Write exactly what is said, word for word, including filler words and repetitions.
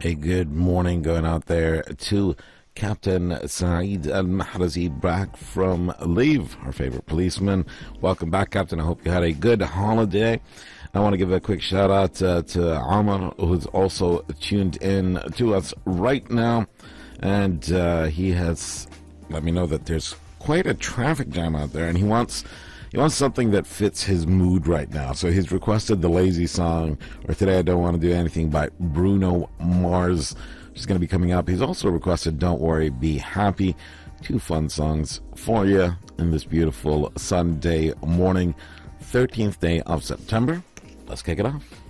A good morning going out there to Captain Saeed Al-Mahrazi back from leave, our favorite policeman. Welcome back, Captain. I hope you had a good holiday. I want to give a quick shout out uh, to Amar, who's also tuned in to us right now. And uh, he has let me know that there's quite a traffic jam out there, and he wants He wants something that fits his mood right now. So he's requested the Lazy song, or Today I Don't Want to Do Anything by Bruno Mars, which is going to be coming up. He's also requested Don't Worry, Be Happy. Two fun songs for you in this beautiful Sunday morning, thirteenth day of September. Let's kick it off.